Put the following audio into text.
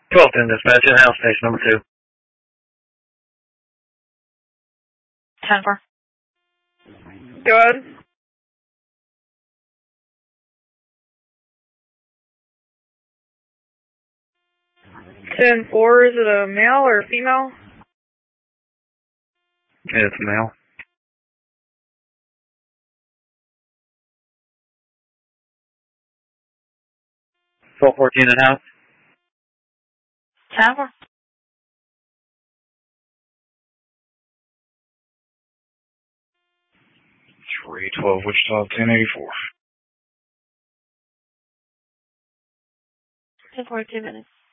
1210 dispatch in house station number 2. 10-4. Go ahead. 10-4, is it a male or a female? It's male. 1214 in house. 10-4. 312 Wichita 1084. 10-4, 2 minutes.